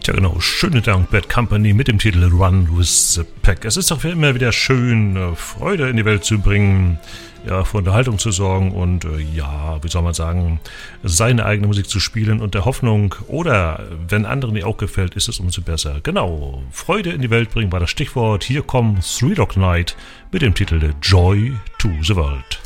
Tja genau, schöne Dank Bad Company mit dem Titel Run with the Pack. Es ist doch immer wieder schön, Freude in die Welt zu bringen, ja, für Unterhaltung zu sorgen und ja, wie soll man sagen, seine eigene Musik zu spielen und der Hoffnung, oder wenn anderen die auch gefällt, ist es umso besser. Genau, Freude in die Welt bringen war das Stichwort. Hier kommt Three Dog Night mit dem Titel Joy to the World.